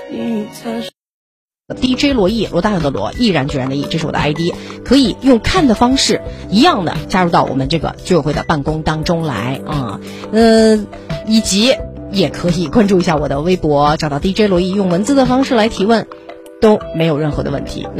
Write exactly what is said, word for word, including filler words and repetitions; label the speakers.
Speaker 1: D J 罗毅，罗大佑的罗，毅然决然的毅，这是我的 I D， 可以用看的方式一样的加入到我们这个居委会的办公当中来啊，呃，以及也可以关注一下我的微博，找到 D J 罗毅，用文字的方式来提问，都没有任何的问题。